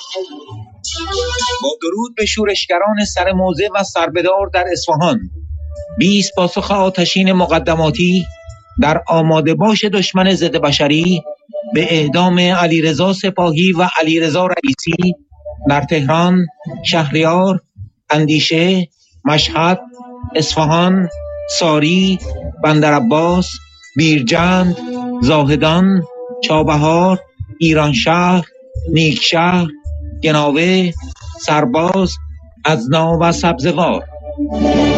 با درود به شورشگران سر موضع و سربدار در اصفهان، 20 پاسخ آتشین مقدماتی در آماده باش دشمن ضد بشری به اعدام علیرضا سپاهی و علیرضا رئیسی در تهران، شهریار، اندیشه، مشهد، اصفهان، ساری، بندرعباس، بیرجند، زاهدان، چابهار، ایرانشهر، نیکشهر، گناوه، سرباز، ازنا و سبزوار.